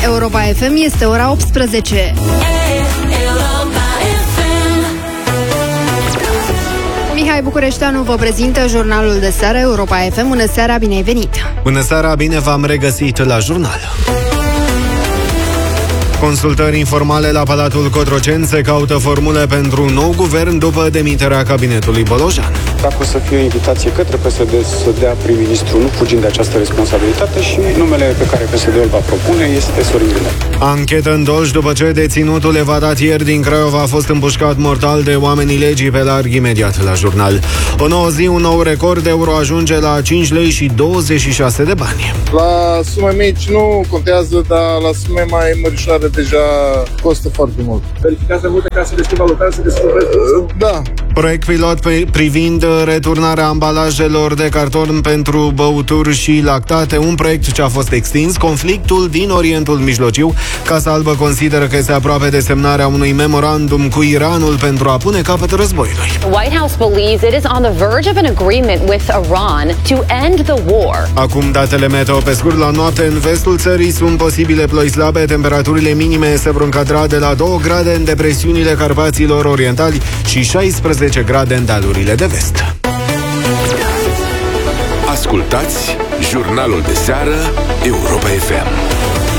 Europa FM, este ora 18. Mihai Bucureșteanu vă prezintă jurnalul de seară Europa FM. Bună seara, bine ai venit! Bună seara, bine v-am regăsit la jurnal. Consultări informale la Palatul Cotroceni, se caută formule pentru un nou guvern după demiterea cabinetului Bolojan. Dacă o să fie o invitație către PSD să dea prim-ministru, nu fugind de această responsabilitate, și numele pe care PSD-ul va propune este Sorin Grindeanu. Anchetă în Dolj după ce deținutul evadat ieri din Craiova a fost împușcat mortal de oamenii legii pe larg, imediat la jurnal. O nouă zi, un nou record, euro ajunge la 5 lei și 26 de bani. La sume mici nu contează, dar la sume mai mărișoare deja costă foarte mult. Verificați multe ca să deschid valutare, să deschid Da. Proiect pilot privind returnarea ambalajelor de carton pentru băuturi și lactate, un proiect ce a fost extins. Conflictul din Orientul Mijlociu. Casa Albă consideră că este aproape de semnarea unui memorandum cu Iranul pentru a pune capăt războiului. The White House believes it is on the verge of an agreement with Iran to end the war. Acum datele meteo pe scurt. La noapte în vestul țării sunt posibile ploi slabe, temperaturile minime se vor încadra de la 2 grade în depresiunile Carpaților Orientali și 16 grade în dealurile de vest. Ascultați jurnalul de seară Europa FM.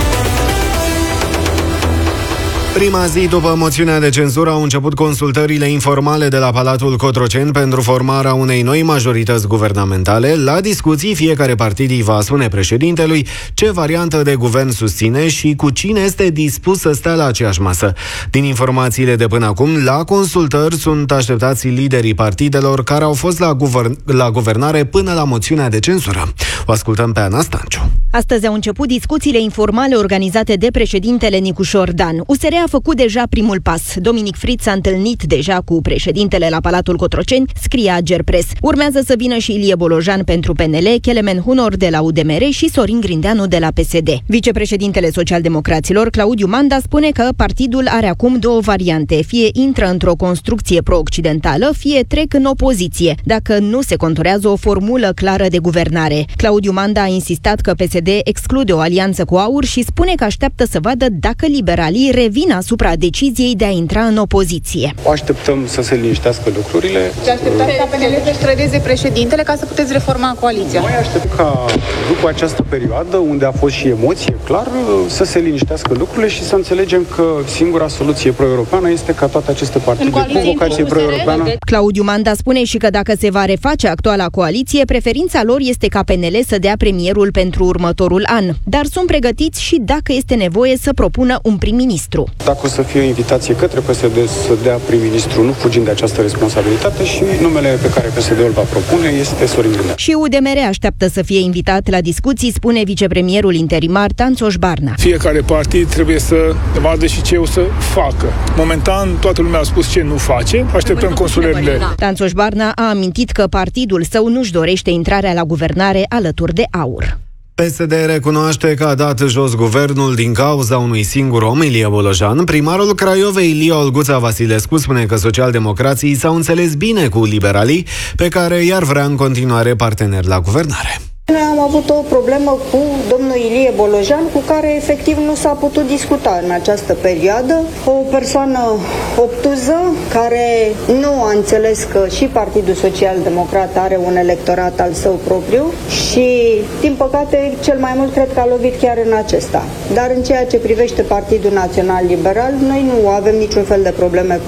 Prima zi după moțiunea de cenzură au început consultările informale de la Palatul Cotroceni pentru formarea unei noi majorități guvernamentale. La discuții, fiecare partid îi va spune președintelui ce variantă de guvern susține și cu cine este dispus să stea la aceeași masă. Din informațiile de până acum, la consultări sunt așteptați liderii partidelor care au fost la guvernare până la moțiunea de cenzură. O ascultăm pe Ana Stanciu. Astăzi au început discuțiile informale organizate de președintele Nicușor Dan. USR a făcut deja primul pas. Dominic Friț s-a întâlnit deja cu președintele la Palatul Cotroceni, scrie Agerpres. Urmează să vină și Ilie Bolojan pentru PNL, Kelemen Hunor de la UDMR și Sorin Grindeanu de la PSD. Vicepreședintele Socialdemocraților, Claudiu Manda, spune că partidul are acum două variante. Fie intră într-o construcție pro-occidentală, fie trec în opoziție, dacă nu se conturează o formulă clară de guvernare. Claudiu Manda a insistat că PSD exclude o alianță cu AUR și spune că așteaptă să vadă dacă liberalii revin asupra deciziei de a intra în opoziție. Așteptăm să se liniștească lucrurile. Și așteptați ca PNL să-și trădeze președintele ca să puteți reforma coaliția. Noi aștept ca după această perioadă, unde a fost și emoție, clar, să se liniștească lucrurile și să înțelegem că singura soluție pro-europeană este ca toate aceste partide cu vocație pro-europeană. Claudiu Manda spune și că dacă se va reface actuala coaliție, preferința lor este ca PNL să dea premierul pentru următorul an. Dar sunt pregătiți și dacă este nevoie să propună un prim-ministru. Dacă o să fie o invitație către PSD să dea prim-ministru, nu fugind de această responsabilitate, și numele pe care PSD-ul va propune este Sorin Grindeanu. Și UDMR așteaptă să fie invitat la discuții, spune vicepremierul interimar Tanțoș Barna. Fiecare partid trebuie să vadă și ce o să facă. Momentan, toată lumea a spus ce nu face. Așteptăm consultările. Tanțoș Barna a amintit că partidul său nu-și dorește intrarea la guvernare alături de AUR. PSD recunoaște că a dat jos guvernul din cauza unui singur om, Ilie Bolojan. Primarul Craiovei, Ilie Olguța Vasilescu, spune că socialdemocrații s-au înțeles bine cu liberalii, pe care i-ar vrea în continuare parteneri la guvernare. Noi am avut o problemă cu domnul Ilie Bolojan, cu care efectiv nu s-a putut discuta în această perioadă. O persoană obtuză, care nu a înțeles că și Partidul Social-Democrat are un electorat al său propriu și, din păcate, cel mai mult cred că a lovit chiar în acesta. Dar în ceea ce privește Partidul Național Liberal, noi nu avem niciun fel de probleme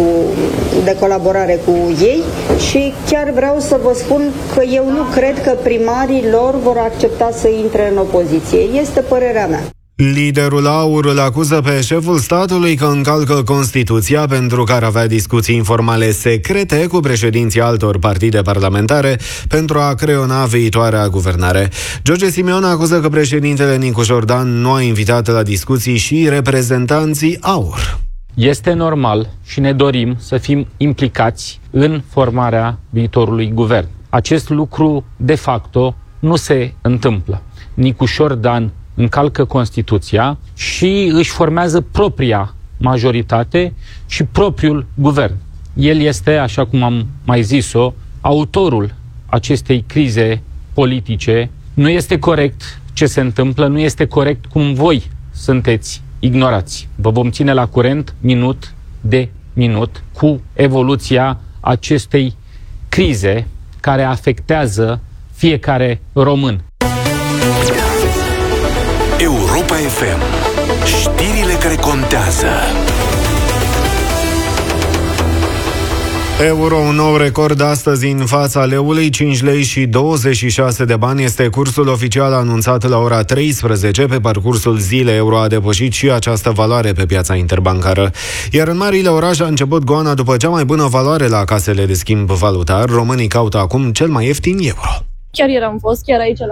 de colaborare cu ei și chiar vreau să vă spun că eu nu cred că primarii lor vor accepta să intre în opoziție. Este părerea mea. Liderul AUR îl acuză pe șeful statului că încalcă Constituția pentru că ar avea discuții informale secrete cu președinții altor partide parlamentare pentru a creona viitoarea guvernare. George Simeon acuză că președintele Nicușor Dan nu a invitat la discuții și reprezentanții AUR. Este normal și ne dorim să fim implicați în formarea viitorului guvern. Acest lucru, de facto, nu se întâmplă. Nicușor Dan încalcă Constituția și își formează propria majoritate și propriul guvern. El este, așa cum am mai zis-o, autorul acestei crize politice. Nu este corect ce se întâmplă, nu este corect cum voi sunteți ignorați. Vă vom ține la curent minut de minut cu evoluția acestei crize care afectează fiecare român. Europa FM. Știrile care contează. Euro, un nou record astăzi în fața leului, 5 lei și 26 de bani este cursul oficial anunțat la ora 13. Pe parcursul zilei, euro a depășit și această valoare pe piața interbancară. Iar în marile orașe a început goana după cea mai bună valoare la casele de schimb valutar. Românii caută acum cel mai ieftin euro. Chiar ieri am fost, chiar aici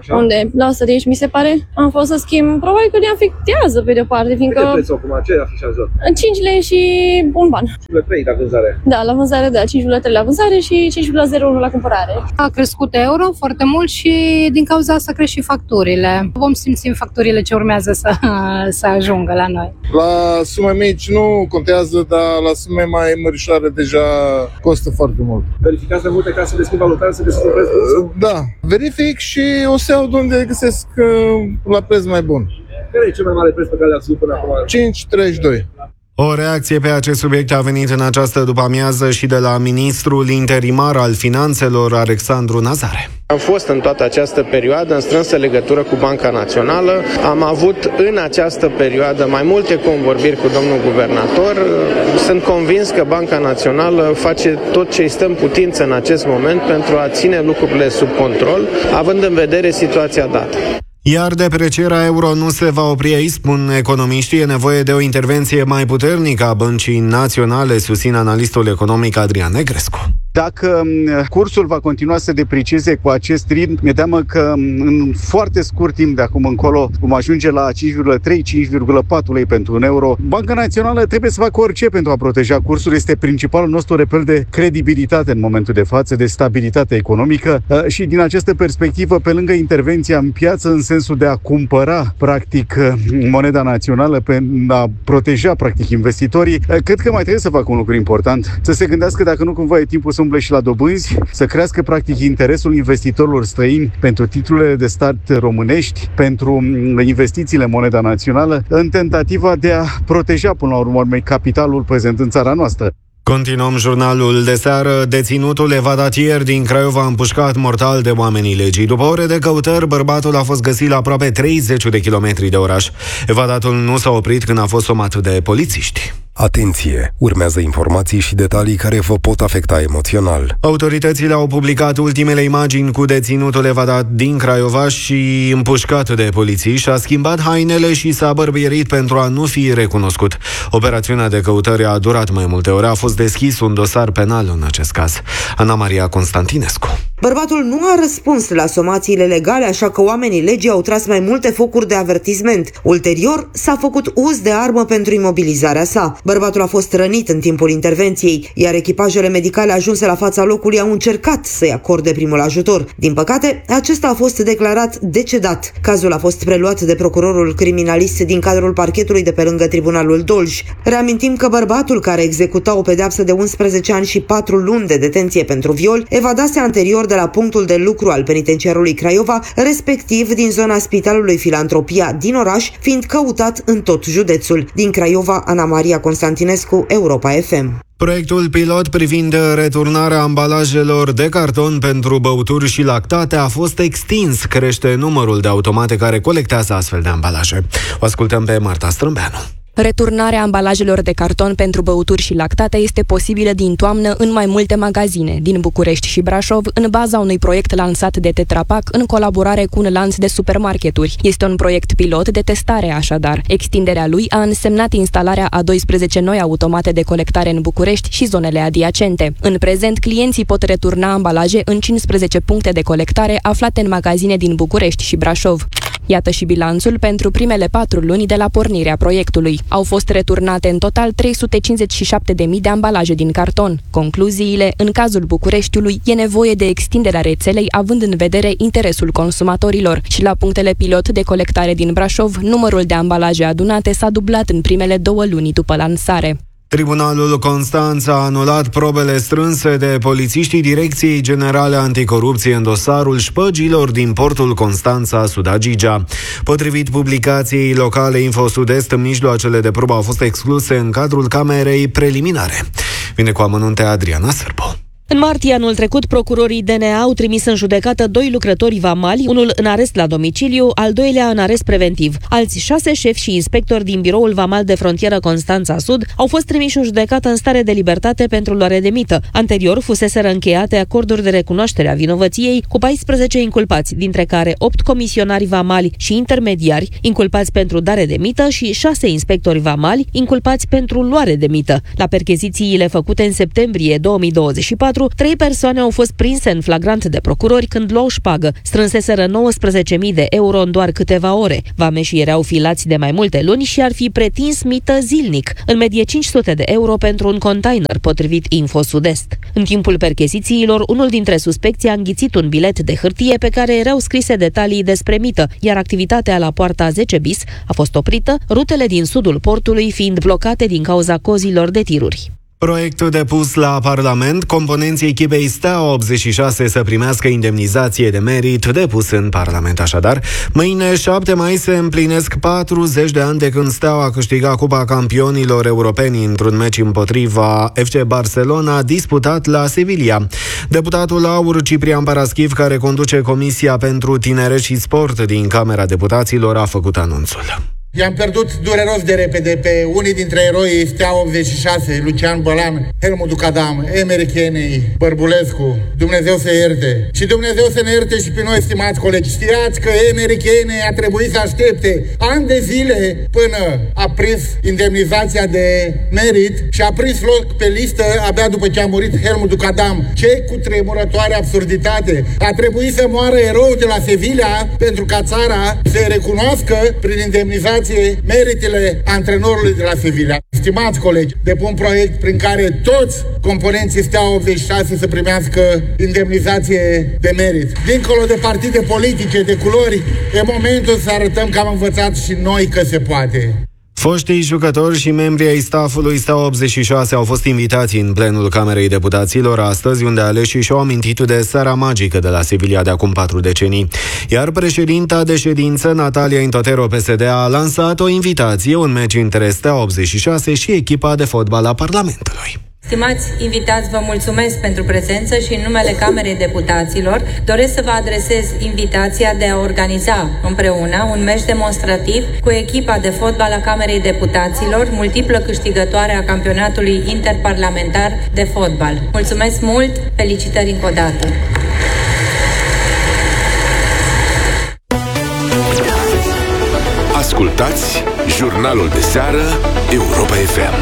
la Săriș, mi se pare. Am fost să schimb, probabil că ne afectează pe de-o parte, fiindcă... Câte prețul acum? Ce afișează? 5 lei și un ban. 5,3 la vânzare? Da, la vânzare, da, 5,3 la vânzare și 5,01 la cumpărare. A crescut euro foarte mult și din cauza asta cresc și facturile. Vom simți facturile ce urmează să ajungă la noi. La sume mici nu contează, dar la sume mai mărișoare deja costă foarte mult. Verificați de multe case de schimb valutar să găsiți un preț bun? Da, verific și o să iau de unde găsesc la preț mai bun. Care e cel mai mare preț pe care le-ați văzut până acum? 5,32. O reacție pe acest subiect a venit în această după-amiază și de la ministrul interimar al finanțelor, Alexandru Nazare. Am fost în toată această perioadă în strânsă legătură cu Banca Națională. Am avut în această perioadă mai multe convorbiri cu domnul guvernator. Sunt convins că Banca Națională face tot ce îi stă în putință în acest moment pentru a ține lucrurile sub control, având în vedere situația dată. Iar deprecierea euro nu se va opri aici, spun economiștii. E nevoie de o intervenție mai puternică a Băncii Naționale, susține analistul economic Adrian Negrescu. Dacă cursul va continua să deprecieze cu acest ritm, mi-e teamă că în foarte scurt timp de acum încolo vom ajunge la 5,3-5,4 lei pentru un euro. Banca Națională trebuie să facă orice pentru a proteja cursul. Este principalul nostru repel de credibilitate în momentul de față, de stabilitate economică și din această perspectivă, pe lângă intervenția în piață în sensul de a cumpăra practic moneda națională, pentru a proteja practic investitorii, cred că mai trebuie să facă un lucru important, să se gândească dacă nu cumva e timpul să umble și la dobânzi, să crească practic interesul investitorilor străini pentru titlurile de stat românești, pentru investițiile în moneda națională, în tentativa de a proteja până la urmă capitalul prezent în țara noastră. Continuăm jurnalul de seară. Deținutul evadat ieri din Craiova a împușcat mortal de oamenii legii. După ore de căutări, bărbatul a fost găsit la aproape 30 de kilometri de oraș. Evadatul nu s-a oprit când a fost somat de polițiști. Atenție! Urmează informații și detalii care vă pot afecta emoțional. Autoritățile au publicat ultimele imagini cu deținutul evadat din Craiova și împușcat de polițiști. Și-a schimbat hainele și s-a bărbierit pentru a nu fi recunoscut. Operațiunea de căutare a durat mai multe ore. A fost deschis un dosar penal în acest caz. Ana Maria Constantinescu. Bărbatul nu a răspuns la somațiile legale, așa că oamenii legii au tras mai multe focuri de avertisment. Ulterior, s-a făcut uz de armă pentru imobilizarea sa. Bărbatul a fost rănit în timpul intervenției, iar echipajele medicale ajunse la fața locului au încercat să-i acorde primul ajutor. Din păcate, acesta a fost declarat decedat. Cazul a fost preluat de procurorul criminalist din cadrul parchetului de pe lângă Tribunalul Dolj. Reamintim că bărbatul care executa o pedeapsă de 11 ani și 4 luni de detenție pentru viol evadase anterior de la punctul de lucru al penitenciarului Craiova, respectiv din zona Spitalului Filantropia din oraș, fiind căutat în tot județul. Din Craiova, Ana Maria Constantinescu, Europa FM. Proiectul pilot privind returnarea ambalajelor de carton pentru băuturi și lactate a fost extins. Crește numărul de automate care colectează astfel de ambalaje. O ascultăm pe Marta Strâmbeanu. Returnarea ambalajelor de carton pentru băuturi și lactate este posibilă din toamnă în mai multe magazine din București și Brașov, în baza unui proiect lansat de Tetra Pak în colaborare cu un lanț de supermarketuri. Este un proiect pilot de testare, așadar. Extinderea lui a însemnat instalarea a 12 noi automate de colectare în București și zonele adiacente. În prezent, clienții pot returna ambalaje în 15 puncte de colectare aflate în magazine din București și Brașov. Iată și bilanțul pentru primele 4 luni de la pornirea proiectului. Au fost returnate în total 357.000 de ambalaje din carton. Concluziile: în cazul Bucureștiului e nevoie de extinderea rețelei având în vedere interesul consumatorilor și la punctele pilot de colectare din Brașov, numărul de ambalaje adunate s-a dublat în primele 2 luni după lansare. Tribunalul Constanța a anulat probele strânse de polițiștii Direcției Generale Anticorupție în dosarul șpăgilor din portul Constanța-Sudagigea. Potrivit publicației locale Info Sud-Est, mijloacele de probă au fost excluse în cadrul camerei preliminare. Vine cu amănunte Adriana Sârbu. În martie anul trecut, procurorii DNA au trimis în judecată 2 lucrători vamali, unul în arest la domiciliu, al doilea în arest preventiv. Alți 6 șefi și inspectori din biroul vamal de frontieră Constanța Sud au fost trimiși în judecată în stare de libertate pentru luare de mită. Anterior fuseseră încheiate acorduri de recunoaștere a vinovăției cu 14 inculpați, dintre care 8 comisionari vamali și intermediari inculpați pentru dare de mită și 6 inspectori vamali inculpați pentru luare de mită. La perchezițiile făcute în septembrie 2024, 3 persoane au fost prinse în flagrant de procurori când luau șpagă. Strânseseră 19.000 de euro în doar câteva ore. Vameșii erau filați de mai multe luni și ar fi pretins mită zilnic, în medie 500 de euro pentru un container, potrivit Info Sud-Est. În timpul perchezițiilor, unul dintre suspecții a înghițit un bilet de hârtie pe care erau scrise detalii despre mită, iar activitatea la poarta 10 bis a fost oprită, rutele din sudul portului fiind blocate din cauza cozilor de tiruri. Proiectul depus la Parlament, componenții echipei Steaua 86 să primească indemnizație de merit, depus în Parlament așadar. Mâine, 7 mai, se împlinesc 40 de ani de când Steaua a câștigat Cupa Campionilor Europeni într-un meci împotriva FC Barcelona, disputat la Sevilla. Deputatul Aur Ciprian Paraschiv, care conduce Comisia pentru Tineret și Sport din Camera Deputaților, a făcut anunțul. I-am pierdut dureros de repede pe unii dintre eroii Steaua 86, Lucian Bălan, Helmut Ducadam, Emeric Enei, Bărbulescu. Dumnezeu să ierte. Și Dumnezeu să ne ierte și pe noi, stimați colegi. Știați că Emeric Enei a trebuit să aștepte ani de zile până a prins indemnizația de merit și a prins loc pe listă abia după ce a murit Helmut Ducadam. Ce cutremurătoare absurditate! A trebuit să moară erou de la Sevilla pentru ca țara să recunoască prin indemnizație meritele antrenorului de la Sevilla. Stimați colegi, depun proiect prin care toți componenții Steaua 86 să primească indemnizație de merit. Dincolo de partide politice, de culori, e momentul să arătăm că am învățat și noi că se poate. Foștii jucători și membrii ai staffului Steaua 86 au fost invitați în plenul Camerei Deputaților astăzi, unde aleșii și-au amintit de seara magică de la Sevilla de acum 4 decenii. Iar președinta de ședință, Natalia Intotero, PSD, a lansat o invitație, un meci între Steaua 86 și echipa de fotbal a Parlamentului. Stimați invitați, vă mulțumesc pentru prezență și în numele Camerei Deputaților doresc să vă adresez invitația de a organiza împreună un meci demonstrativ cu echipa de fotbal a Camerei Deputaților, multiplă câștigătoare a campionatului interparlamentar de fotbal. Mulțumesc mult, felicitări încă o dată! Ascultați jurnalul de seară Europa FM.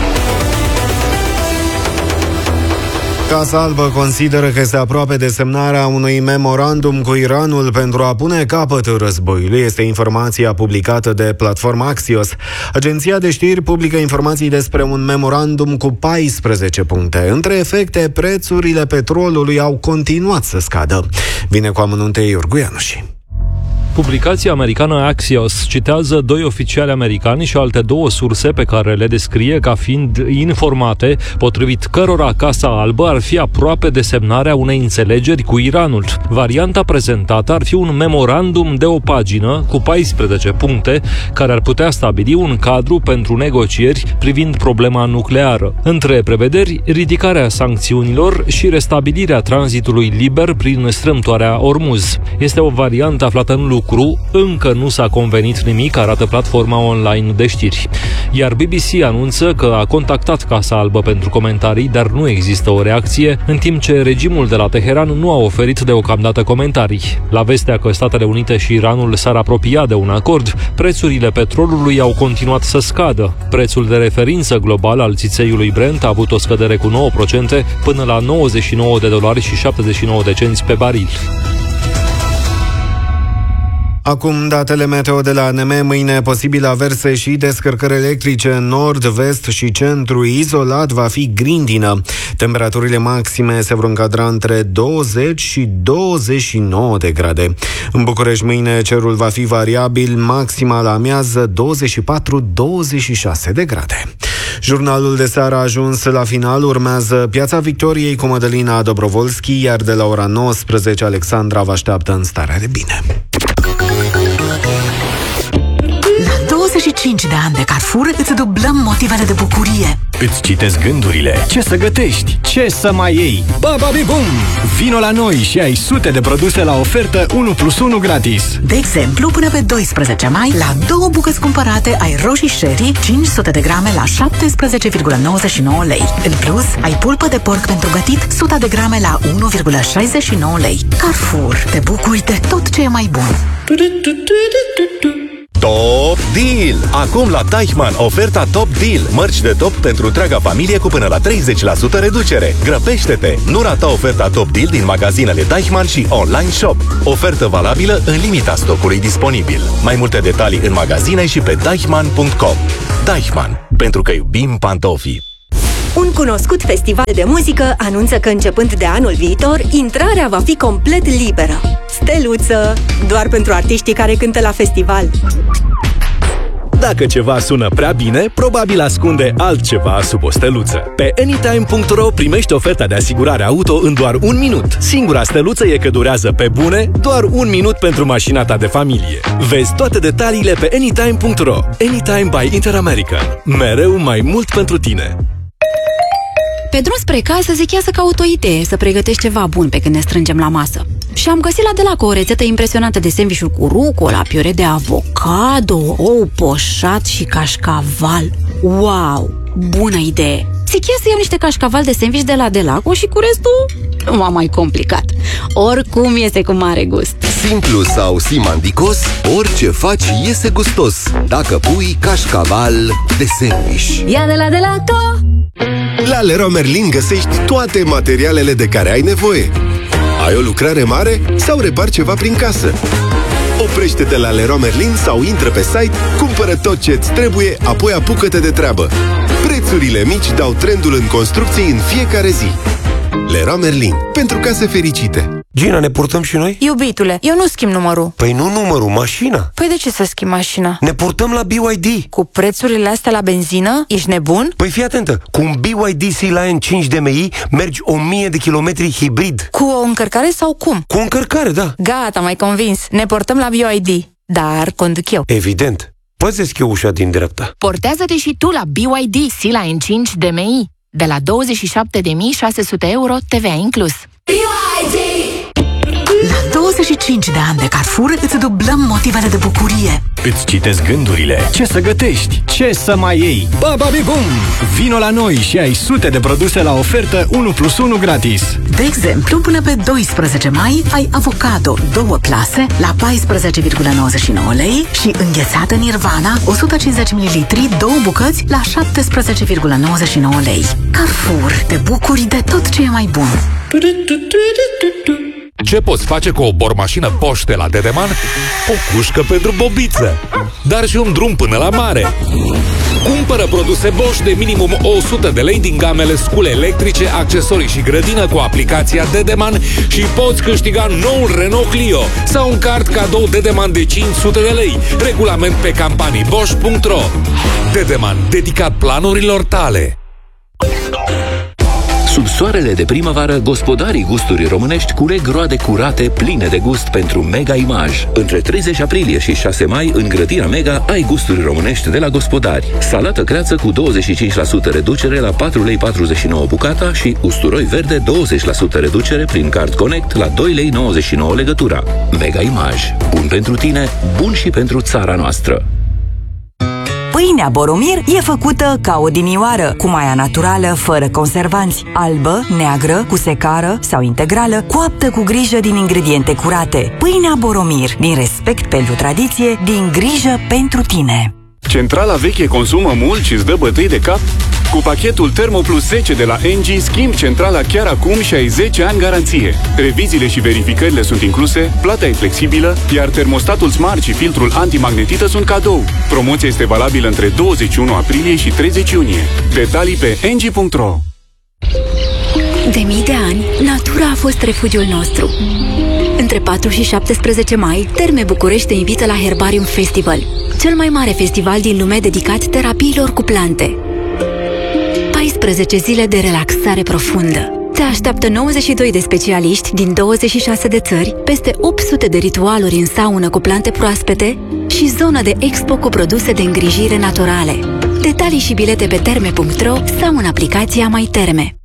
Casa Albă consideră că este aproape de semnarea unui memorandum cu Iranul pentru a pune capăt războiului. Este informația publicată de platforma Axios. Agenția de știri publică informații despre un memorandum cu 14 puncte. Între efecte, prețurile petrolului au continuat să scadă. Vine cu amănunte Iorgu Ianuși. Publicația americană Axios citează 2 oficiali americani și alte 2 surse pe care le descrie ca fiind informate, potrivit cărora Casa Albă ar fi aproape de semnarea unei înțelegeri cu Iranul. Varianta prezentată ar fi un memorandum de o pagină cu 14 puncte care ar putea stabili un cadru pentru negocieri privind problema nucleară. Între prevederi, ridicarea sancțiunilor și restabilirea tranzitului liber prin strâmtoarea Ormuz. Este o variantă aflată în lucru. Încă nu s-a convenit nimic, arată platforma online de știri. Iar BBC anunță că a contactat Casa Albă pentru comentarii, dar nu există o reacție, în timp ce regimul de la Teheran nu a oferit deocamdată comentarii. La vestea că Statele Unite și Iranul s-ar apropia de un acord, prețurile petrolului au continuat să scadă. Prețul de referință global al țițeiului Brent a avut o scădere cu 9% până la $99,79 pe baril. Acum datele meteo de la ANM. Mâine posibil averse și descărcări electrice în nord, vest și centru. Izolat va fi grindină. Temperaturile maxime se vor încadra între 20 și 29 de grade. În București mâine cerul va fi variabil, maxima la amiază 24-26 de grade. Jurnalul de seară a ajuns la final, urmează Piața Victoriei cu Mădălina Dobrovolski, iar de la ora 19 Alexandra vă așteaptă în Starea de Bine. La 25 de ani de Carrefour îți dublăm motivele de bucurie. Îți citesc gândurile. Ce să gătești? Ce să mai iei? Bababibum! Vino la noi și ai sute de produse la ofertă 1+1 gratis. De exemplu, până pe 12 mai, la 2 bucăți cumpărate ai roșii sherry 500 de grame la 17,99 lei. În plus, ai pulpă de porc pentru gătit 100 de grame la 1,69 lei. Carrefour, te bucuri de tot ce e mai bun. Top Deal! Acum la Deichmann, oferta Top Deal. Mărci de top pentru întreaga familie cu până la 30% reducere. Grăbește-te! Nu rata oferta Top Deal din magazinele Deichmann și online shop. Ofertă valabilă în limita stocului disponibil. Mai multe detalii în magazine și pe deichmann.com. Deichmann. Pentru că iubim pantofii. Un cunoscut festival de muzică anunță că începând de anul viitor, intrarea va fi complet liberă. Steluță! Doar pentru artiștii care cântă la festival. Dacă ceva sună prea bine, probabil ascunde altceva sub o steluță. Pe anytime.ro primești oferta de asigurare auto în doar 1 minut. Singura steluță e că durează pe bune doar 1 minut pentru mașina ta de familie. Vezi toate detaliile pe anytime.ro. Anytime by Interamerican. Mereu mai mult pentru tine. Pe drum spre casă zichează ca o idee să pregătești ceva bun pe când ne strângem la masă. Și am găsit la Delac o rețetă impresionantă de sandvișuri cu rucola, piure de avocado, ou poșat și cașcaval. Wow! Bună idee! Zichea să iau niște cașcaval de sandviș de la Delaco și cu restul nu m-a mai complicat. Oricum iese cu mare gust. Simplu sau simandicos, orice faci iese gustos. Dacă pui cașcaval de sandviș. Ia de la Delaco! La Leroy Merlin găsești toate materialele de care ai nevoie. Ai o lucrare mare sau repari ceva prin casă? Oprește-te la Leroy Merlin sau intră pe site, cumpără tot ce-ți trebuie, apoi apucă-te de treabă. Prețurile mici dau trendul în construcții în fiecare zi. Leroy Merlin. Pentru case fericite. Gina, ne purtăm și noi? Iubitule, eu nu schimb numărul. Păi nu numărul, mașina. Păi de ce să schimb mașina? Ne purtăm la BYD. Cu prețurile astea la benzină? Ești nebun? Păi fii atentă, cu un BYD Sea-Lion 5 DMI mergi 1000 de kilometri hibrid. Cu o încărcare sau cum? Cu o încărcare, da. Gata, m-ai convins. Ne portăm la BYD. Dar conduc eu. Evident. Păzesc eu ușa din dreapta. Portează-te și tu la BYD Sea-Lion 5 DMI. De la 27.600 euro, TVA inclus. BYD! La 25 de ani de Carrefour îți dublăm motivele de bucurie. Îți citesc gândurile. Ce să gătești? Ce să mai iei? Bababibum! Vino la noi și ai sute de produse la ofertă 1+1 gratis. De exemplu, până pe 12 mai ai avocado 2 plase la 14,99 lei și înghețată Nirvana 150 ml 2 bucăți la 17,99 lei. Carrefour, te bucuri de tot ce e mai bun. Ce poți face cu o bormașină Bosch de la Dedeman? O cușcă pentru bobiță, dar și un drum până la mare. Cumpără produse Bosch de minimum 100 de lei din gamele scule electrice, accesorii și grădină cu aplicația Dedeman și poți câștiga noul Renault Clio sau un card cadou Dedeman de 500 de lei. Regulament pe campaniibosch.ro. Dedeman, dedicat planurilor tale. Sub soarele de primăvară, gospodarii gusturii românești culeg roade curate, pline de gust pentru Mega Image. Între 30 aprilie și 6 mai, în grădina Mega, ai gusturi românești de la gospodari. Salată creață cu 25% reducere la 4,49 lei bucata și usturoi verde 20% reducere prin card Connect la 2,99 lei legătura. Mega Image. Bun pentru tine, bun și pentru țara noastră. Pâinea Boromir e făcută ca odinioară, cu maia naturală, fără conservanți, albă, neagră, cu secară sau integrală, coaptă cu grijă din ingrediente curate. Pâinea Boromir, din respect pentru tradiție, din grijă pentru tine. Centrala veche consumă mult și îți dă bătăi de cap? Cu pachetul Thermo Plus 10 de la Engie, schimbi centrala chiar acum și ai 10 ani garanție. Reviziile și verificările sunt incluse, plata e flexibilă, iar termostatul Smart și filtrul antimagnetită sunt cadou. Promoția este valabilă între 21 aprilie și 30 iunie. Detalii pe engie.ro. De mii de ani, natura a fost refugiul nostru. Între 4 și 17 mai, Terme București te invită la Herbarium Festival, cel mai mare festival din lume dedicat terapiilor cu plante. 14 zile de relaxare profundă. Te așteaptă 92 de specialiști din 26 de țări, peste 800 de ritualuri în saună cu plante proaspete și zonă de expo cu produse de îngrijire naturale. Detalii și bilete pe terme.ro sau în aplicația MyTerme.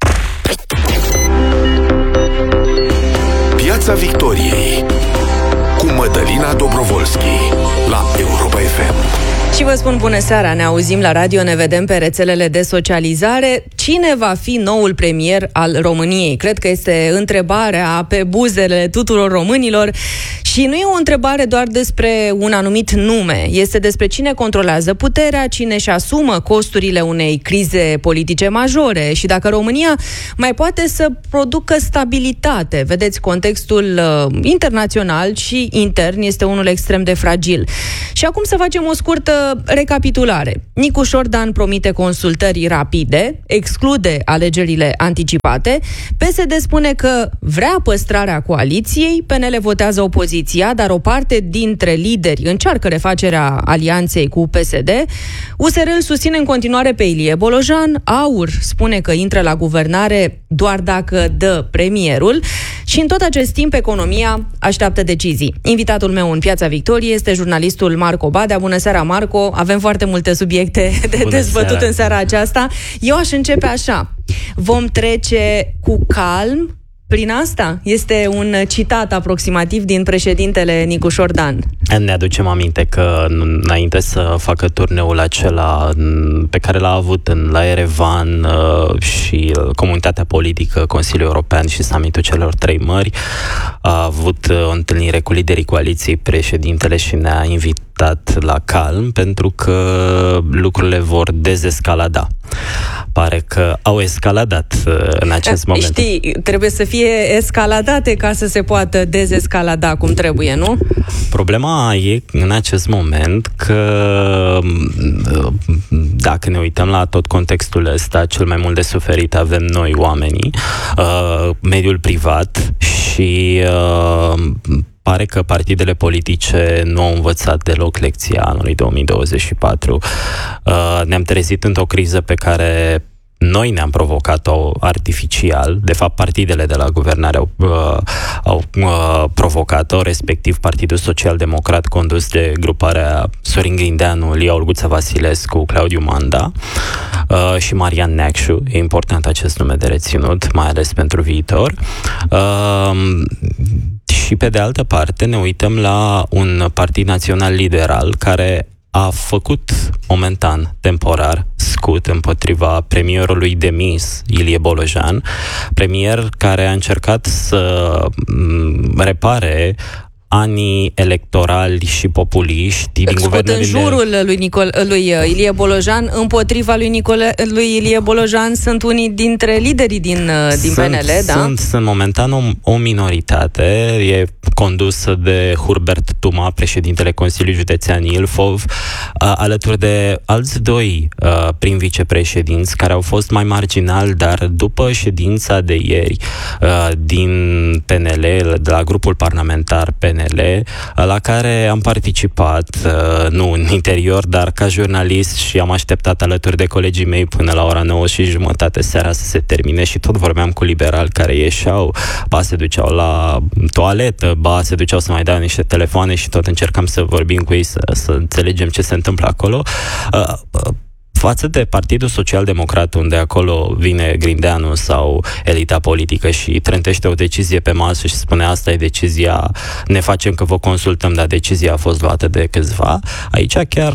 Piața Victoriei cu Mădălina Dobrovolski la Europa FM. Și vă spun bună seara, ne auzim la radio, ne vedem pe rețelele de socializare. Cine va fi noul premier al României? Cred că este întrebarea pe buzele tuturor românilor și nu e o întrebare doar despre un anumit nume. Este despre cine controlează puterea, cine își asumă costurile unei crize politice majore și dacă România mai poate să producă stabilitate. Vedeți, contextul internațional și intern este unul extrem de fragil. Și acum să facem o scurtă recapitulare. Nicu Șordan promite consultări rapide, exclude alegerile anticipate, PSD spune că vrea păstrarea coaliției, PNL votează opoziția, dar o parte dintre lideri încearcă refacerea alianței cu PSD, USR îl susține în continuare pe Ilie Bolojan, AUR spune că intră la guvernare doar dacă dă premierul și în tot acest timp economia așteaptă decizii. Invitatul meu în Piața Victoriei este jurnalistul Marco Badea. Bună seara, Marco! Avem foarte multe subiecte de dezbătut în seara aceasta. Eu aș începe așa. Vom trece cu calm prin asta? Este un citat aproximativ din președintele Nicu Șordan. Ne aducem aminte că înainte să facă turneul acela pe care l-a avut la Erevan și Comunitatea Politică, Consiliul European și Summitul celor 3 mări, a avut o întâlnire cu liderii coaliției, președintele, și ne-a invitat la calm pentru că lucrurile vor dezescalada. Pare că au escaladat în acest moment. Știi, trebuie să fie escaladate ca să se poată dezescalada cum trebuie, nu? Problema e în acest moment că dacă ne uităm la tot contextul ăsta, cel mai mult de suferit avem noi, oamenii, mediul privat și pare că partidele politice nu au învățat deloc lecția anului 2024. Ne-am trezit într-o criză pe care noi ne-am provocat-o artificial. De fapt, partidele de la guvernare au provocat-o, respectiv Partidul Social-Democrat condus de gruparea Sorin Grindeanu, Lia Olguța Vasilescu, Claudiu Manda și Marian Neacșu. E important acest nume de reținut, mai ales pentru viitor. Și pe de altă parte ne uităm la un partid național liberal care a făcut momentan, temporar, scut împotriva premierului demis, Ilie Bolojan, premier care a încercat să repare anii electorali și populiști din guvernările... în jurul lui Ilie Bolojan, împotriva lui Ilie Bolojan sunt unii dintre liderii din PNL, da? Sunt momentan o minoritate, e condusă de Hubert Tuma, președintele Consiliului Județean Ilfov, alături de alți 2 prim-vicepreședinți care au fost mai marginali, dar după ședința de ieri din PNL, de la grupul parlamentar PNL, la care am participat, nu în interior, dar ca jurnalist, și am așteptat alături de colegii mei până la ora 9:30 seara să se termine și tot vorbeam cu liberali care ieșeau, ba se duceau la toaletă, ba se duceau să mai dau niște telefoane și tot încercam să vorbim cu ei, să înțelegem ce se întâmplă acolo. Față de Partidul Social-Democrat, unde acolo vine Grindeanu sau elita politică și trântește o decizie pe masă și spune asta e decizia, ne facem că vă consultăm, dar decizia a fost luată de câțiva, aici chiar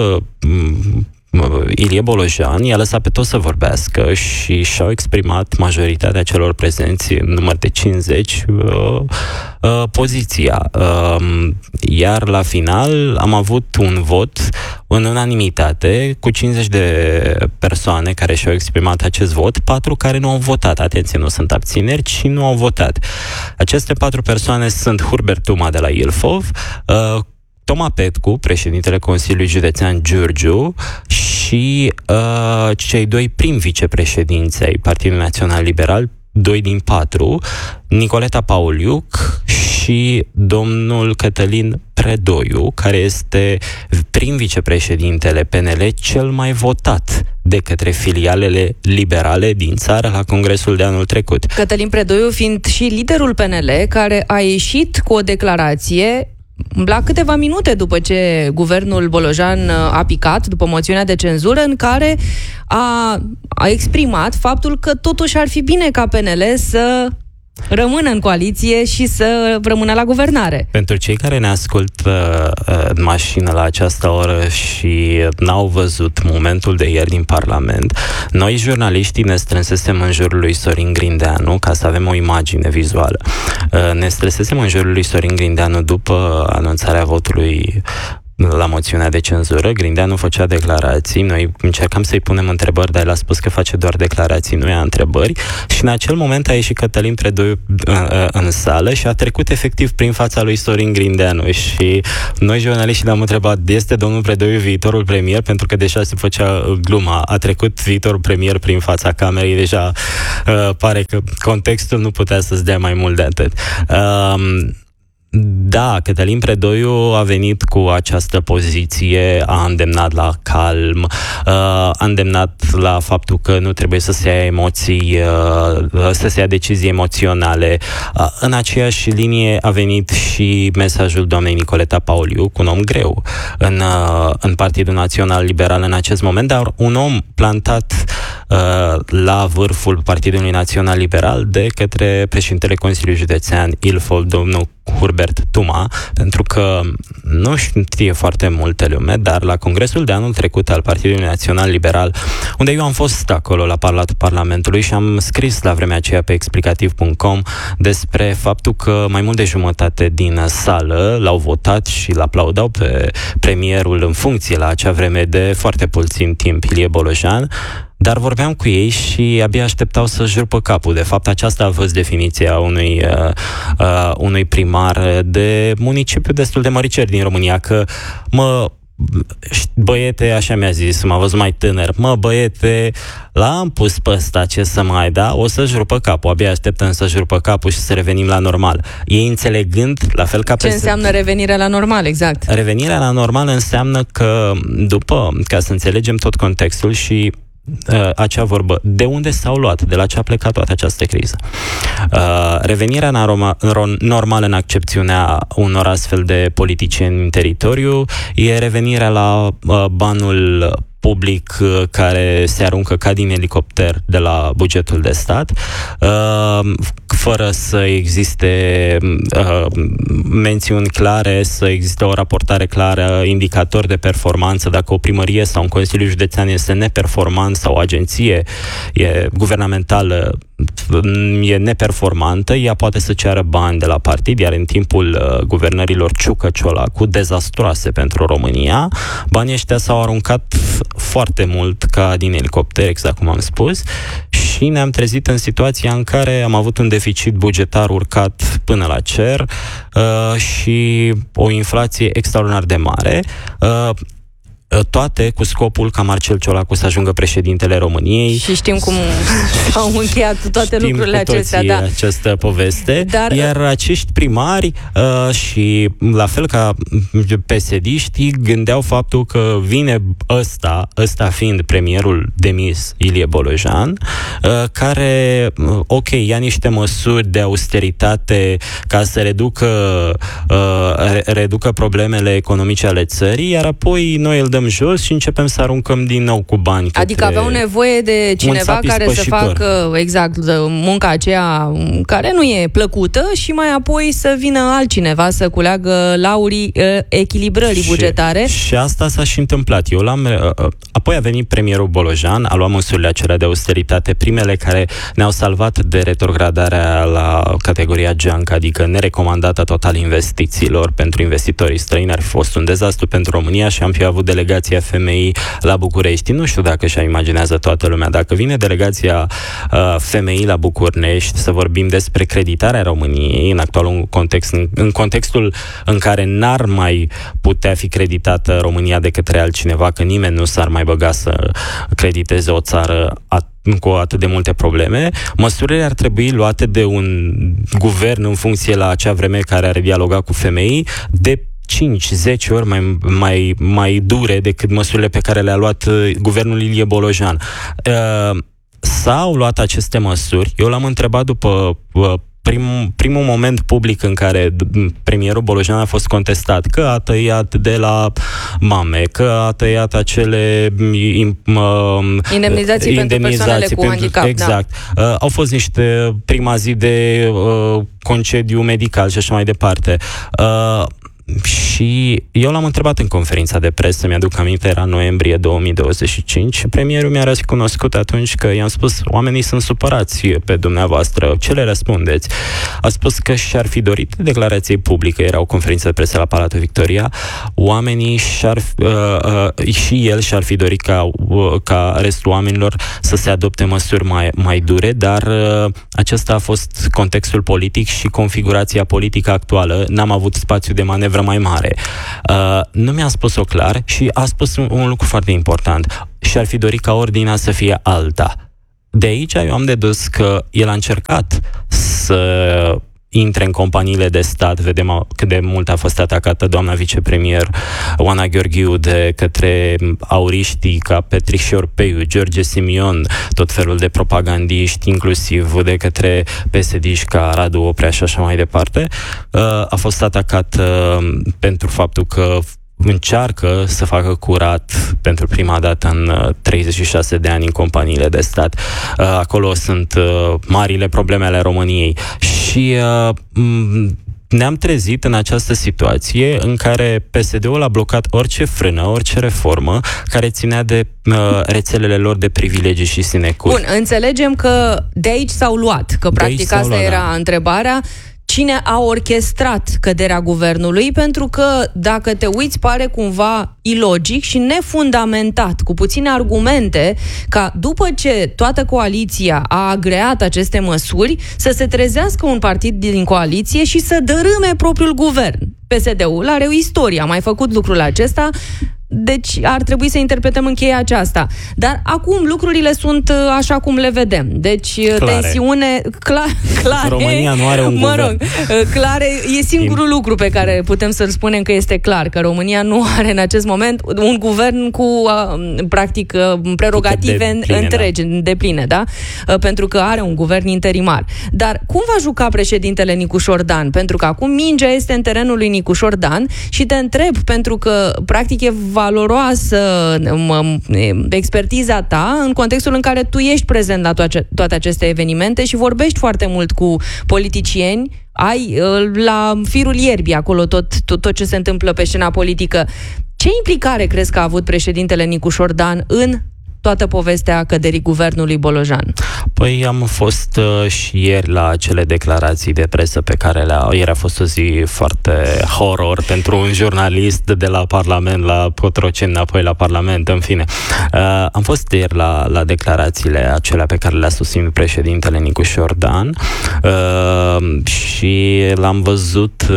Ilie Bolojan i-a lăsat pe toți să vorbească și și-au exprimat majoritatea celor prezenți, în număr de 50, poziția. Iar la final am avut un vot în unanimitate cu 50 de persoane care și-au exprimat acest vot, 4 care nu au votat. Atenție, nu sunt abțineri, ci nu au votat. Aceste 4 persoane sunt Hubert Tuma de la Ilfov, Toma Petcu, președintele Consiliului Județean Giurgiu, și cei 2 prim-vicepreședinți ai Partidului Național Liberal, 2 din 4, Nicoleta Pauliuc și domnul Cătălin Predoiu, care este prim-vicepreședintele PNL cel mai votat de către filialele liberale din țară la congresul de anul trecut. Cătălin Predoiu fiind și liderul PNL, care a ieșit cu o declarație la câteva minute după ce guvernul Bolojan a picat, după moțiunea de cenzură, în care a exprimat faptul că totuși ar fi bine ca PNL să rămână în coaliție și să rămână la guvernare. Pentru cei care ne ascultă în mașină la această oră și n-au văzut momentul de ieri din Parlament, noi jurnaliștii ne strânsesem în jurul lui Sorin Grindeanu ca să avem o imagine vizuală. Ne strânsesem în jurul lui Sorin Grindeanu după anunțarea votului la moțiunea de cenzură. Grindeanu făcea declarații, noi încercam să-i punem întrebări, dar el a spus că face doar declarații, nu ia întrebări, și în acel moment a ieșit Cătălin Predoiu în sală și a trecut efectiv prin fața lui Sorin Grindeanu și noi jurnaliștii l-am întrebat, este domnul Predoiu viitorul premier? Pentru că deja se făcea gluma, a trecut viitorul premier prin fața camerei, deja pare că contextul nu putea să-ți dea mai mult de atât. Da, Cătălin Predoiu a venit cu această poziție, a îndemnat la calm, a îndemnat la faptul că nu trebuie să se ia emoții, să se ia decizii emoționale. În aceeași linie a venit și mesajul doamnei Nicoleta Pauliuc, un om greu în Partidul Național Liberal în acest moment, dar un om plantat la vârful Partidului Național Liberal de către președintele Consiliului Județean Ilfov, domnul Hurbert Tuma, pentru că nu știe foarte multe lume, dar la congresul de anul trecut al Partidului Național Liberal, unde eu am fost acolo la Palatul Parlamentului și am scris la vremea aceea pe explicativ.com despre faptul că mai mult de jumătate din sală l-au votat și l-aplaudau pe premierul în funcție la acea vreme de foarte puțin timp, Ilie Bolojan, dar vorbeam cu ei și abia așteptau să-și rupă capul. De fapt, aceasta a fost definiția unui primar de municipiu destul de măricer din România, că băiete, așa mi-a zis, m-a văzut mai tânăr, băiete, l-am pus pe ăsta, ce să mai, da? O să-și rupă capul, abia așteptăm să-și rupă capul și să revenim la normal. Ei înțelegând, la fel ca ce înseamnă revenirea la normal, exact? Revenirea la normal înseamnă că ca să înțelegem tot contextul și acea vorbă, de unde s-au luat, de la ce a plecat toată această criză. Revenirea normală în accepțiunea unor astfel de politicieni în teritoriu e revenirea la banul public care se aruncă ca din elicopter de la bugetul de stat, fără să existe mențiuni clare, să existe o raportare clară, indicator de performanță. Dacă o primărie sau un consiliu județean este neperformant sau o agenție guvernamentală e neperformantă, ea poate să ceară bani de la partid, iar în timpul guvernărilor Ciucă-Ciolacu, dezastroase pentru România, banii ăștia s-au aruncat foarte mult ca din elicopter, exact cum am spus, și ne-am trezit în situația în care am avut un deficit bugetar urcat până la cer și o inflație extraordinar de mare, toate cu scopul ca Marcel Ciolacu să ajungă președintele României. Și știm cum au încheiat toate lucrurile acestea, da. Această poveste. Iar acești primari și la fel ca PSD-știi gândeau faptul că vine ăsta fiind premierul demis Ilie Bolojan, care, ia niște măsuri de austeritate ca să reducă problemele economice ale țării, iar apoi noi îl dăm jos și începem să aruncăm din nou cu bani. Adică aveau nevoie de cineva care să facă exact munca aceea care nu e plăcută și mai apoi să vină altcineva să culeagă laurii echilibrării bugetare. Și asta s-a și întâmplat. Apoi a venit premierul Bolojan, a luat măsurile acelea de austeritate, primele care ne-au salvat de retrogradarea la categoria junk, adică nerecomandată total investițiilor pentru investitorii străini. Ar fi fost un dezastru pentru România și am fi avut delegația FMI la București. Nu știu dacă și-a imaginează toată lumea. Dacă vine delegația FMI la București să vorbim despre creditarea României în actualul context, în contextul în care n-ar mai putea fi creditată România de către altcineva, că nimeni nu s-ar mai băga să crediteze o țară cu atât de multe probleme, măsurile ar trebui luate de un guvern în funcție la acea vreme care are dialogat cu FMI, de 5-10 ori mai dure decât măsurile pe care le-a luat guvernul Ilie Bolojan. S-au luat aceste măsuri. Eu l-am întrebat după primul moment public în care premierul Bolojan a fost contestat că a tăiat de la mame, că a tăiat acele indemnizații pentru persoanele cu handicap. Exact. Da. Au fost niște prima zi de concediu medical și așa mai departe. Și eu l-am întrebat în conferința de presă, mi-aduc aminte, era noiembrie 2025, și premierul mi-a recunoscut atunci că i-am spus, oamenii sunt supărați pe dumneavoastră, ce le răspundeți? A spus că și-ar fi dorit declarație publică, era o conferință de presă la Palatul Victoria, oamenii și el și-ar fi dorit ca restul oamenilor să se adopte măsuri mai dure, dar acesta a fost contextul politic și configurația politică actuală, n-am avut spațiu de manevră mai mare. Nu mi-a spus-o clar și a spus un lucru foarte important. Și-ar fi dorit ca ordinea să fie alta. De aici eu am dedus că el a încercat să intre în companiile de stat. Vedem cât de mult a fost atacată doamna vicepremier Oana Gheorghiu de către auriștii ca Petrișor Peiu, George Simion, tot felul de propagandiști, inclusiv de către PSD-și ca Radu Oprea și așa mai departe. A fost atacat pentru faptul că încearcă să facă curat pentru prima dată în 36 de ani în companiile de stat. Acolo sunt marile probleme ale României. Și ne-am trezit în această situație în care PSD-ul a blocat orice frână, orice reformă care ținea de rețelele lor de privilegii și sinecuri. Bun, înțelegem că de aici s-au luat, că practic asta era întrebarea. Cine a orchestrat căderea guvernului? Pentru că, dacă te uiți, pare cumva ilogic și nefundamentat, cu puține argumente, ca după ce toată coaliția a agreat aceste măsuri, să se trezească un partid din coaliție și să dărâme propriul guvern. PSD-ul are o istorie, a mai făcut lucrul acesta, deci ar trebui să interpretăm în cheia aceasta. Dar acum lucrurile sunt așa cum le vedem. Deci tensiune clare. România nu are un guvern. Clare, e singurul lucru pe care putem să-l spunem că este clar, că România nu are în acest moment un guvern cu practic prerogative întregi, depline, da? Pentru că are un guvern interimar. Dar cum va juca președintele Nicușor Dan? Pentru că acum mingea este în terenul lui Nicușor Dan și te întreb, pentru că practic e valoroasă expertiza ta în contextul în care tu ești prezent la toate aceste evenimente și vorbești foarte mult cu politicieni, ai la firul ierbii acolo tot ce se întâmplă pe scena politică. Ce implicare crezi că a avut președintele Nicușor Dan în toată povestea căderii guvernului Bolojan? Păi am fost și ieri la acele declarații de presă pe care ieri a fost o zi foarte horror pentru un jurnalist de la Parlament, la Cotroceni, apoi la Parlament, în fine. Am fost ieri la declarațiile acelea pe care le-a susținut președintele Nicușor Dan și l-am văzut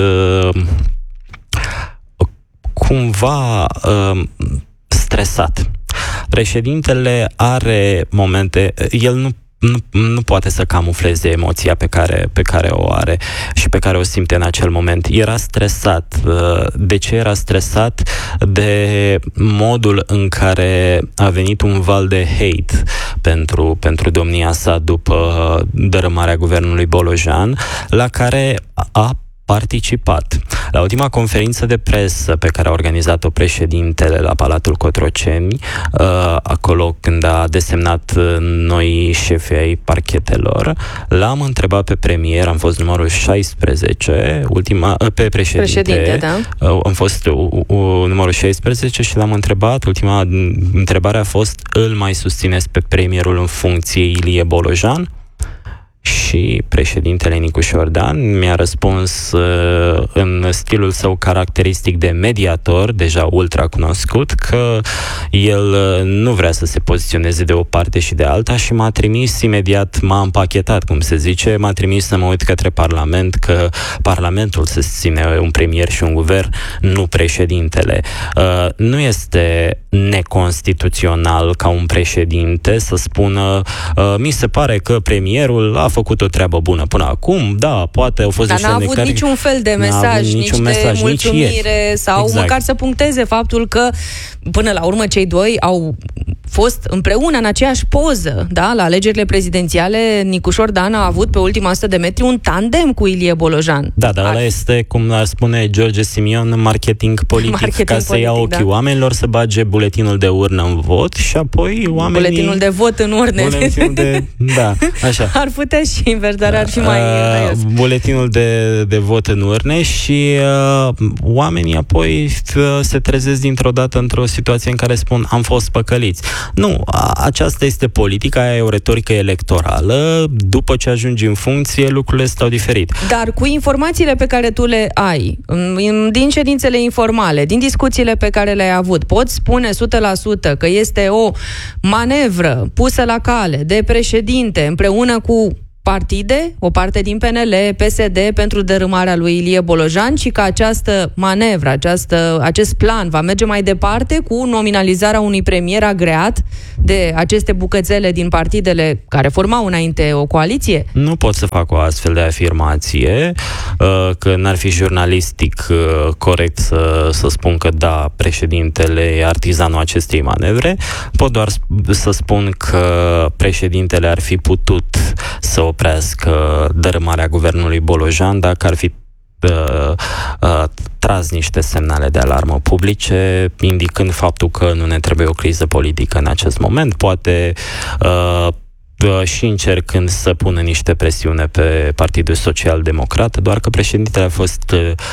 cumva stresat. Președintele are momente, el nu poate să camufleze emoția pe care o are și pe care o simte în acel moment. Era stresat. De ce era stresat? De modul în care a venit un val de hate pentru domnia sa după dărâmarea guvernului Bolojan, la care a participat. La ultima conferință de presă pe care a organizat-o președintele la Palatul Cotroceni, acolo când a desemnat noi șefi ai parchetelor, l-am întrebat pe premier, am fost numărul 16, pe președinte, da? Am fost numărul 16 și l-am întrebat, ultima întrebare a fost, îl mai susțineți pe premierul în funcție Ilie Bolojan? Și președintele Nicușor Dan mi-a răspuns în stilul său caracteristic de mediator, deja ultra cunoscut, că el nu vrea să se poziționeze de o parte și de alta și m-a trimis imediat, m-a împachetat, cum se zice, m-a trimis să mă uit către Parlament, că Parlamentul susține un premier și un guvern, nu președintele. Nu este neconstituțional ca un președinte să spună mi se pare că premierul a făcut o treabă bună până acum, da, poate au fost dar niște n-a avut niciun fel de mesaj, niște mulțumire sau exact. Măcar să puncteze faptul că până la urmă cei doi au fost împreună în aceeași poză, da? La alegerile prezidențiale, Nicușor Dan a avut pe ultima 100 de metri un tandem cu Ilie Bolojan. Da, dar ăla este, cum ar spune George Simion, marketing politic, ca să ia ochii oamenilor, să bage buletinul de urnă în vot și apoi oamenii... Buletinul de vot în urne. Da, așa. Ar putea și invers, dar ar fi mai... buletinul de vot în urne și oamenii apoi se trezesc dintr-o dată într-o situație în care spun am fost păcăliți. Nu, aceasta este politica, aia e o retorică electorală, după ce ajungi în funcție, lucrurile stau diferit. Dar cu informațiile pe care tu le ai, din ședințele informale, din discuțiile pe care le-ai avut, poți spune 100% că este o manevră pusă la cale de președinte împreună cu partide, o parte din PNL, PSD, pentru dărâmarea lui Ilie Bolojan și că această manevră, acest plan va merge mai departe cu nominalizarea unui premier agreat de aceste bucățele din partidele care formau înainte o coaliție? Nu pot să fac o astfel de afirmație, că n-ar fi jurnalistic corect să spun că da, președintele e artizanul acestei manevre. Pot doar să spun că președintele ar fi putut să oprească dărâmarea guvernului Bolojan dacă ar fi tras niște semnale de alarmă publice, indicând faptul că nu ne trebuie o criză politică în acest moment, poate și încercând să pună niște presiune pe Partidul Social-Democrat, doar că președintele a fost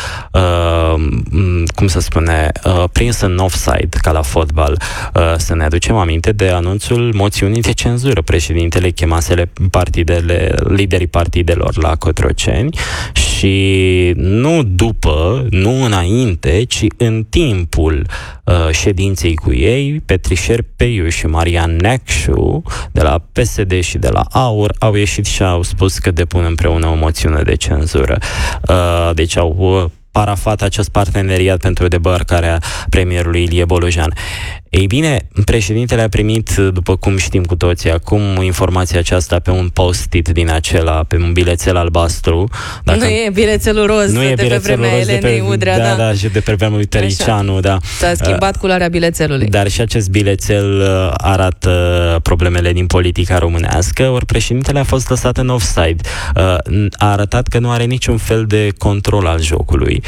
cum se spune, prins în offside, ca la fotbal. Să ne aducem aminte de anunțul moțiunii de cenzură. Președintele chemase liderii partidelor la Cotroceni și nu înainte, ci în timpul ședinței cu ei, Petrișor Peiu și Marian Necșu de la PSD și de la AUR au ieșit și au spus că depun împreună o moțiune de cenzură. Deci au parafat acest parteneriat pentru debarcarea premierului Ilie Bolojan. Ei bine, președintele a primit, după cum știm cu toții acum, informația aceasta pe un post-it din acela, pe un bilețel albastru. Nu e bilețelul roz de pe vremea Elenei Udrea, da, și de pe vremea lui Tăricianu, da. S-a schimbat culoarea bilețelului. Dar și acest bilețel arată problemele din politica românească, ori președintele a fost lăsat în offside. A arătat că nu are niciun fel de control al jocului.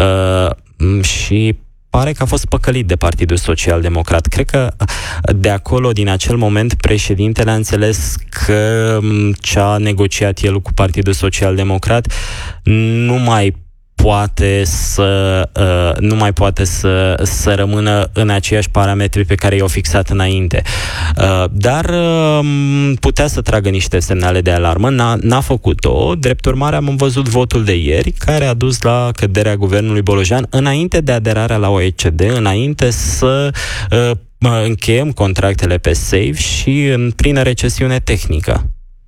Și pare că a fost păcălit de Partidul Social-Democrat. Cred că de acolo, din acel moment, președintele a înțeles că ce a negociat el cu Partidul Social-Democrat nu mai poate să rămână în aceiași parametri pe care i-au fixat înainte. Dar putea să tragă niște semnale de alarmă, n-a făcut-o. Drept urmare, am văzut votul de ieri, care a dus la căderea guvernului Bolojan înainte de aderarea la OECD, înainte să încheiem contractele pe SAFE și în plină recesiune tehnică.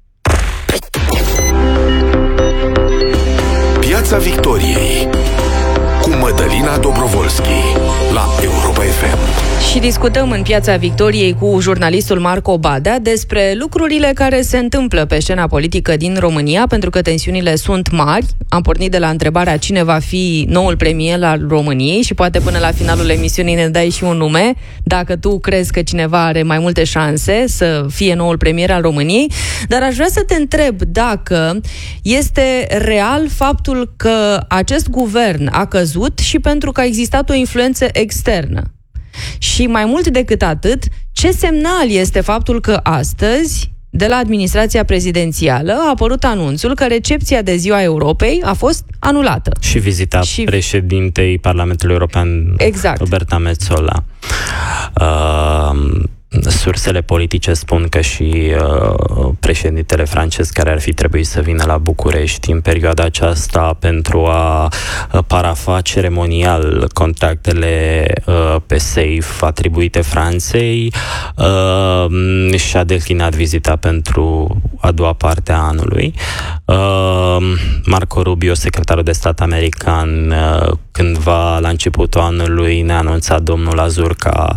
Piața Victoriei cu Mădălina Dobrovolski la Europa FM. Și discutăm în Piața Victoriei cu jurnalistul Marco Badea despre lucrurile care se întâmplă pe scena politică din România, pentru că tensiunile sunt mari. Am pornit de la întrebarea cine va fi noul premier al României și poate până la finalul emisiunii ne dai și un nume, dacă tu crezi că cineva are mai multe șanse să fie noul premier al României. Dar aș vrea să te întreb dacă este real faptul că acest guvern a căzut și pentru că a existat o influență externă. Și mai mult decât atât, ce semnal este faptul că astăzi, de la administrația prezidențială, a apărut anunțul că recepția de Ziua Europei a fost anulată. Și vizita președintei Parlamentului European, exact, Roberta Metsola. Sursele politice spun că și președintele francez, care ar fi trebuit să vină la București în perioada aceasta pentru a parafa ceremonial contractele pe SAFE atribuite Franței, și-a declinat vizita pentru a doua parte a anului. Marco Rubio, secretarul de stat american, cândva la începutul anului ne-a anunțat domnul Lazurca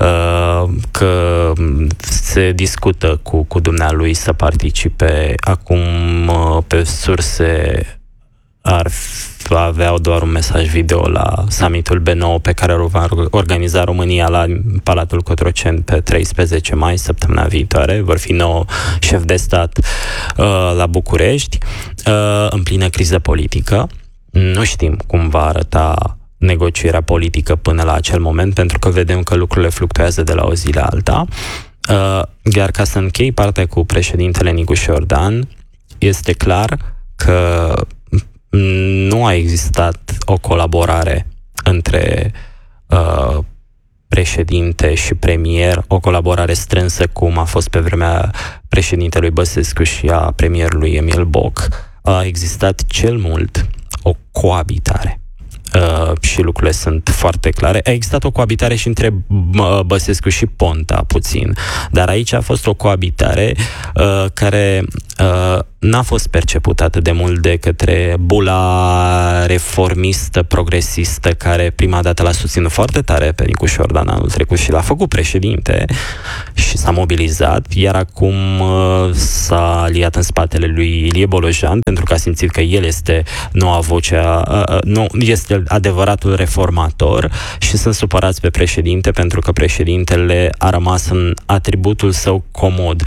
că se discută cu dumnealui să participe. Acum, pe surse, ar avea doar un mesaj video la summitul B9 pe care îl va organiza România la Palatul Cotroceni pe 13 mai, săptămâna viitoare. Vor fi 9 șefi de stat la București, în plină criză politică. Nu știm cum va arăta negocierea politică până la acel moment, pentru că vedem că lucrurile fluctuează de la o zi la alta. Iar ca să închei partea cu președintele Nicu Șordan, este clar că nu a existat o colaborare între președinte și premier, o colaborare strânsă cum a fost pe vremea președintelui Băsescu și a premierului Emil Boc. A existat cel mult o coabitare. Și lucrurile sunt foarte clare. A existat o coabitare și între Băsescu și Ponta puțin, dar aici a fost o coabitare care n-a fost percepută atât de mult de către bula reformistă, progresistă, care prima dată l-a susținut foarte tare pe Nicu Șordan anul trecut și l-a făcut președinte și s-a mobilizat, iar acum s-a aliat în spatele lui Ilie Bolojan, pentru că a simțit că el este noua voce, nu este adevăratul reformator, și sunt supărați pe președinte pentru că președintele a rămas în atributul său comod.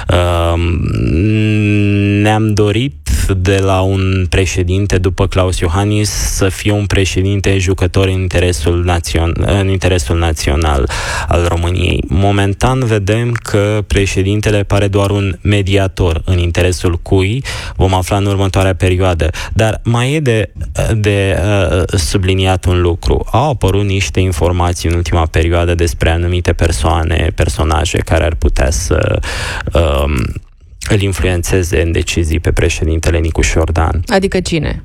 Ne-am dorit de la un președinte după Claus Iohannis să fie un președinte jucător în interesul național al României. Momentan vedem că președintele pare doar un mediator în interesul cui vom afla în următoarea perioadă. Dar mai e de subliniat un lucru. Au apărut niște informații în ultima perioadă despre anumite personaje care ar putea să îl influențeze în decizii pe președintele Nicu Șordan. Adică cine?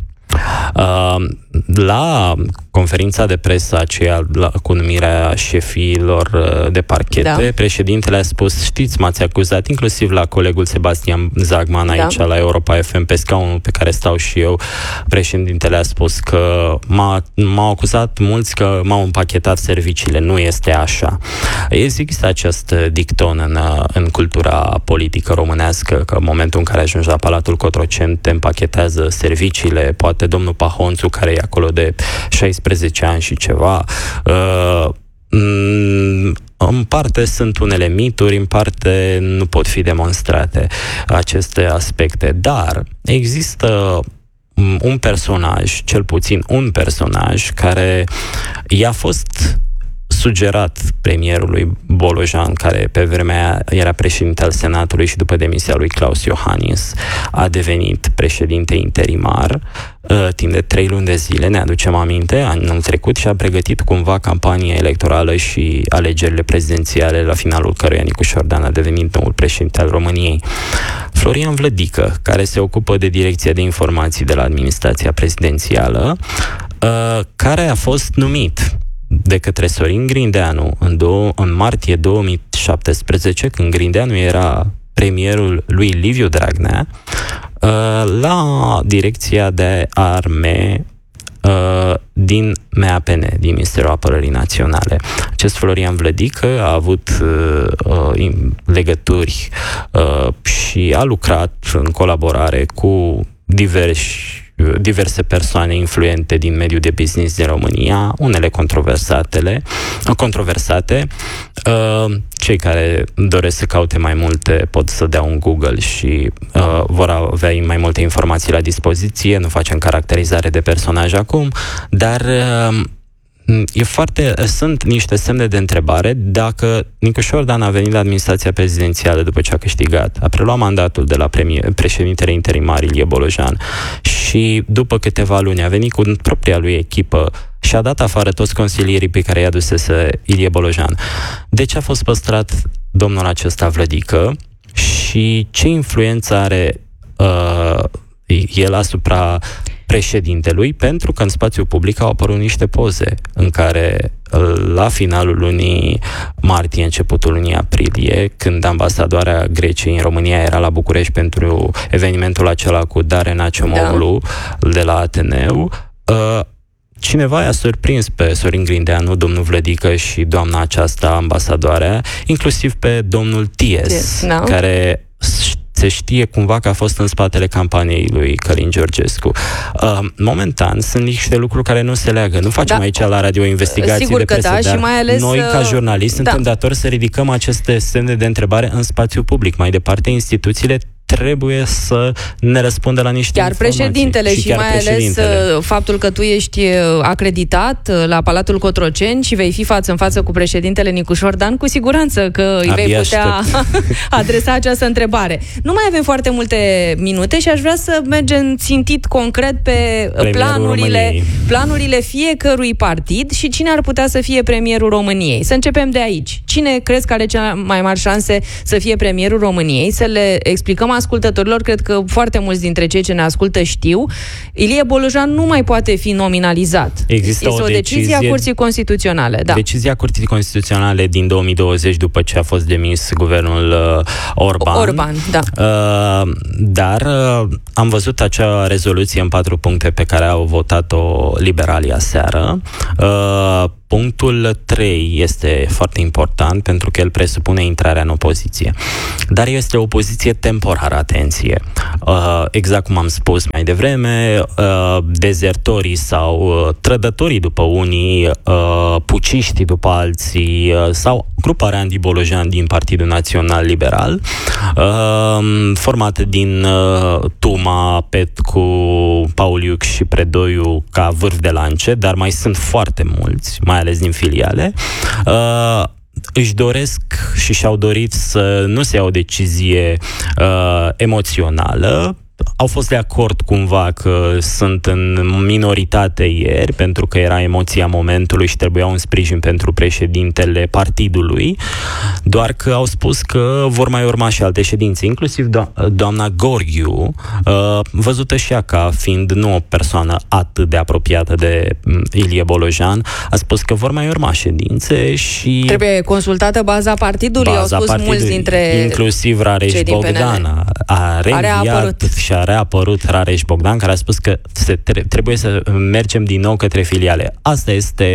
La conferința de presă aceea cu numirea șefilor de parchete, președintele a spus, știți, m-ați acuzat, inclusiv la colegul Sebastian Zagman aici la Europa FM, pe scaunul pe care stau și eu, președintele a spus că m-au acuzat mulți că m-au împachetat serviciile. Nu este așa. Există acest dicton în cultura politică românească, că în momentul în care ajungi la Palatul Cotroceni te împachetează serviciile, poate domnul Pahonțu, care e acolo de 16 ani și ceva. În parte sunt unele mituri, în parte nu pot fi demonstrate aceste aspecte, dar există un personaj, cel puțin un personaj, care i-a fost sugerat premierului Bolojan, care pe vremea era președinte al Senatului și după demisia lui Claus Iohannis a devenit președinte interimar timp de 3 luni de zile, ne aducem aminte, anul trecut, și a pregătit cumva campania electorală și alegerile prezidențiale, la finalul căruia Nicu Șordan a devenit noul președinte al României. Florian Vlădică, care se ocupă de Direcția de Informații de la administrația prezidențială, care a fost numit de către Sorin Grindeanu în martie 2017, când Grindeanu era premierul lui Liviu Dragnea, la Direcția de Arme din MAPN, din Ministerul Apărării Naționale. Acest Florian Vlădică a avut legături și a lucrat în colaborare cu diverse persoane influente din mediul de business din România, unele controversate. Cei care doresc să caute mai multe pot să dea un Google și vor avea mai multe informații la dispoziție. Nu facem caracterizare de personaj acum, dar sunt niște semne de întrebare dacă Nicu Șordan a venit la administrația prezidențială după ce a câștigat, a preluat mandatul de la președintele interimar Ilie Bolojan și după câteva luni a venit cu propria lui echipă și a dat afară toți consilierii pe care i-a dusese Ilie Bolojan. De ce a fost păstrat domnul acesta Vlădică și ce influență are el asupra președintelui, pentru că în spațiul public au apărut niște poze în care la finalul lunii martie, începutul lunii aprilie, când ambasadoarea Greciei în România era la București pentru evenimentul acela cu Darena Ciomoglu de la Ateneu, cineva i-a surprins pe Sorin Grindeanu, domnul Vlădică și doamna aceasta ambasadoarea, inclusiv pe domnul Ties, care se știe cumva că a fost în spatele campaniei lui Călin Georgescu. Momentan sunt niște lucruri care nu se leagă. Nu facem aici la radio investigații de presă, dar și mai ales, noi ca jurnaliști suntem datori să ridicăm aceste semne de întrebare în spațiu public. Mai departe, instituțiile trebuie să ne răspundă la niște informații. Președintele și mai ales faptul că tu ești acreditat la Palatul Cotroceni și vei fi față în față cu președintele Nicu Șordan, cu siguranță că îi vei putea adresa această întrebare. Nu mai avem foarte multe minute și aș vrea să mergem țintit concret pe planurile fiecărui partid și cine ar putea să fie premierul României. Să începem de aici. Cine crezi că are cele mai mari șanse să fie premierul României? Să le explicăm ascultătorilor, cred că foarte mulți dintre cei ce ne ascultă știu, Ilie Bolojan nu mai poate fi nominalizat. Este o decizie a Curții Constituționale. Da. Decizia Curții Constituționale din 2020, după ce a fost demis guvernul Orban. Dar am văzut acea rezoluție în 4 puncte pe care au votat-o liberalii aseară. Punctul 3 este foarte important pentru că el presupune intrarea în opoziție. Dar este o opoziție temporară, atenție. Exact cum am spus mai devreme, dezertorii sau trădătorii după unii, puciștii după alții sau gruparea Andy Bolojan din Partidul Național Liberal, formată din Tuma, Petcu, Pauliuc și Predoiu ca vârf de lance, dar mai sunt foarte mulți, mai ales din filiale, își doresc și și-au dorit să nu se ia o decizie emoțională. Au fost de acord cumva că sunt în minoritate ieri, pentru că era emoția momentului și trebuia un sprijin pentru președintele partidului, doar că au spus că vor mai urma și alte ședințe, inclusiv doamna Gorghiu, văzută și ea ca fiind nu o persoană atât de apropiată de Ilie Bolojan, a spus că vor mai urma ședințe și... Trebuie consultată baza partidului, au spus mulți dintre... Inclusiv Rareș Bogdan a reînviat și a reapărut Rareș Bogdan, care a spus că trebuie să mergem din nou către filiale. Asta este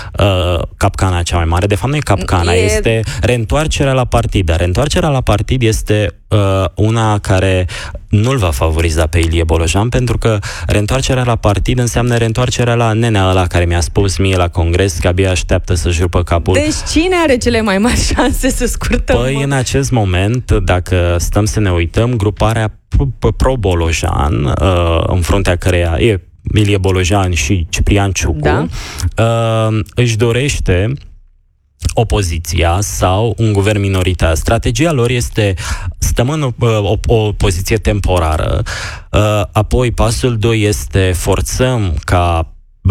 capcana cea mai mare. De fapt, nu e capcana, este reîntoarcerea la partid. Dar reîntoarcerea la partid este una care nu-l va favoriza pe Ilie Bolojan, pentru că reîntoarcerea la partid înseamnă reîntoarcerea la nenea ăla care mi-a spus mie la congres că abia așteaptă să-și rupă capul. Deci cine are cele mai mari șanse să scurtăm? Păi în acest moment, dacă stăm să ne uităm, gruparea pro-Bolojan, în fruntea căreia e Ilie Bolojan și Ciprian Ciucu, își dorește opoziția sau un guvern minoritar. Strategia lor este stăm în o poziție temporară, apoi pasul 2 este forțăm ca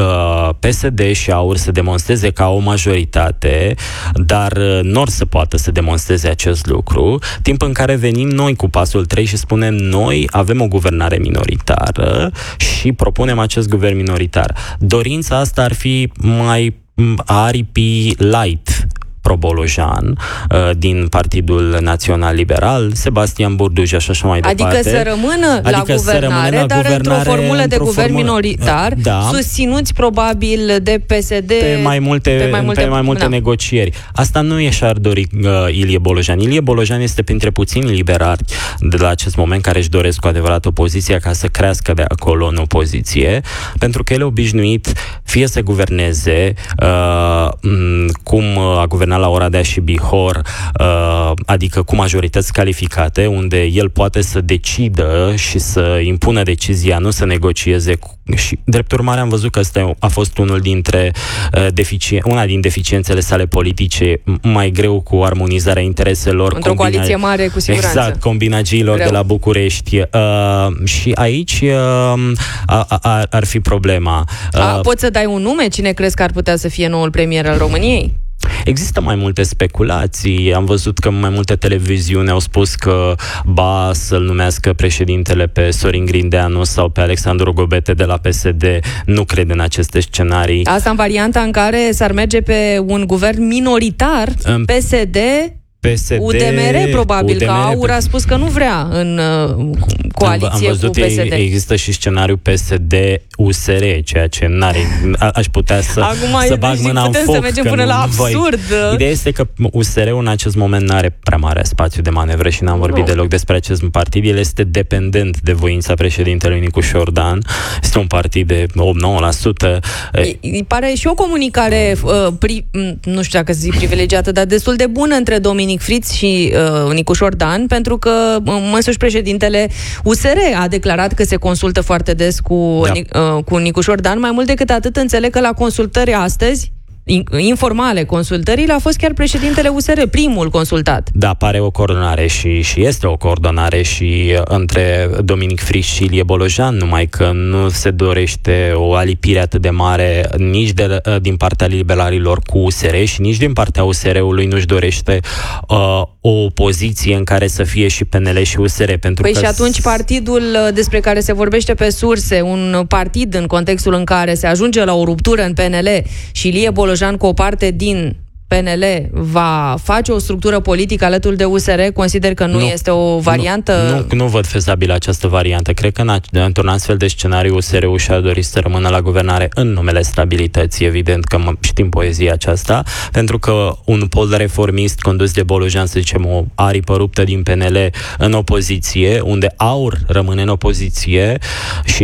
PSD și AUR să demonstreze ca o majoritate, dar nu or să poată să demonstreze acest lucru, timp în care venim noi cu pasul 3 și spunem noi avem o guvernare minoritară și propunem acest guvern minoritar. Dorința asta ar fi mai aripi light pro-Bolojan din Partidul Național Liberal, Sebastian Burduja și așa mai departe. Adică să rămână la guvernare, dar într-o formulă de guvern minoritar, susținuți probabil de PSD pe mai multe negocieri. Asta nu e și-ar dori Ilie Bolojan. Ilie Bolojan este printre puțini liberali de la acest moment care își doresc cu adevărat opoziția ca să crească de acolo în opoziție, pentru că el e obișnuit fie să guverneze cum a guvernat la Oradea și Bihor, adică cu majorități calificate, unde el poate să decidă și să impună decizia, nu să negocieze și, drept urmare, am văzut că ăsta a fost una din deficiențele sale politice, mai greu cu armonizarea intereselor. Într-o coaliție mare, cu siguranță. Exact, combinagiilor de la București. Și aici ar fi problema. Poți să dai un nume? Cine crezi că ar putea să fie noul premier al României? Există mai multe speculații. Am văzut că mai multe televiziuni au spus că ba să-l numească președintele pe Sorin Grindeanu sau pe Alexandru Gobete de la PSD. Nu cred în aceste scenarii. Asta în varianta în care s-ar merge pe un guvern minoritar, PSD, UDMR, probabil, că AUR a spus că nu vrea în coaliție am văzut cu PSD. Există și scenariul PSD-USR, ceea ce aș putea să bag mâna în foc. Să mergem până la absurd. Ideea este că USR-ul în acest moment nu are prea mare spațiu de manevră și n-am vorbit deloc despre acest partid. El este dependent de voința președintelui Nicușor Dan. Este un partid de 8-9%. Îi pare și o comunicare, nu știu dacă zic privilegiată, dar destul de bună între Dominic Fritz și Nicușor Dan, pentru că însuși președintele USR a declarat că se consultă foarte des cu Nicușor Dan. Mai mult decât atât, înțeleg că la consultări astăzi, informale consultările, a fost chiar președintele USR, primul consultat. Da, pare o coordonare și este o coordonare și între Dominic Fritz și Ilie Bolojan, numai că nu se dorește o alipire atât de mare nici din partea liberalilor cu USR și nici din partea USR-ului nu-și dorește o poziție în care să fie și PNL și USR. Pentru că și atunci partidul despre care se vorbește pe surse, un partid în contextul în care se ajunge la o ruptură în PNL și Ilie Bolojan cu o parte din PNL va face o structură politică alături de USR, consider că nu este o variantă? Nu văd fezabilă această variantă. Cred că într-un astfel de scenariu USR-ul și-a dorit să rămână la guvernare în numele stabilității, evident că știm poezia aceasta, pentru că un pol reformist condus de Bolojan, să zicem, o aripă ruptă din PNL în opoziție, unde AUR rămâne în opoziție și